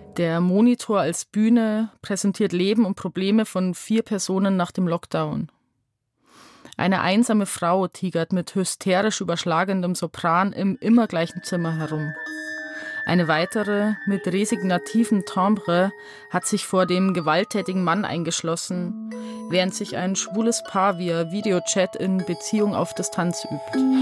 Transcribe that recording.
Der Monitor als Bühne präsentiert Leben und Probleme von 4 Personen nach dem Lockdown. Eine einsame Frau tigert mit hysterisch überschlagendem Sopran im immer gleichen Zimmer herum. Eine weitere, mit resignativem Timbre, hat sich vor dem gewalttätigen Mann eingeschlossen, während sich ein schwules Paar via Videochat in Beziehung auf Distanz übt.